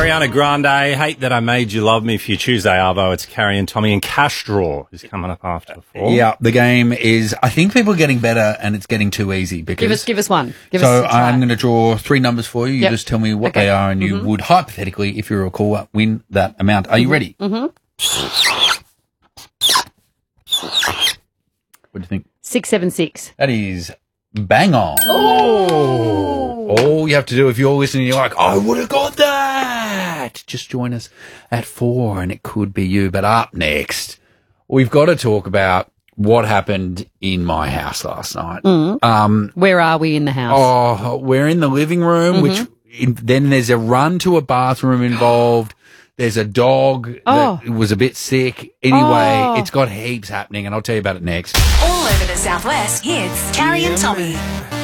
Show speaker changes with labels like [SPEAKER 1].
[SPEAKER 1] Ariana Grande, Hate That I Made You Love Me for your Tuesday, Arvo. It's Carrie and Tommy, and Cash Draw is coming up after 4.
[SPEAKER 2] Yeah, the game is, I think people are getting better and it's getting too easy because...
[SPEAKER 3] Give us one.
[SPEAKER 2] So I'm going to draw 3 numbers for you. You just tell me what they are and you would hypothetically, if you're a caller, win that amount. Are you ready?
[SPEAKER 3] Mm-hmm.
[SPEAKER 2] What do you think?
[SPEAKER 3] 676.
[SPEAKER 2] That is bang on.
[SPEAKER 3] Oh!
[SPEAKER 2] All you have to do if you're listening, you're like, I would have got that. Just join us at 4 and it could be you. But up next, we've got to talk about what happened in my house last night.
[SPEAKER 3] Where are we in the house?
[SPEAKER 2] Oh, we're in the living room, then there's a run to a bathroom involved. There's a dog that was a bit sick. Anyway, it's got heaps happening, and I'll tell you about it next.
[SPEAKER 4] All over the Southwest, it's Carrie and Tommy.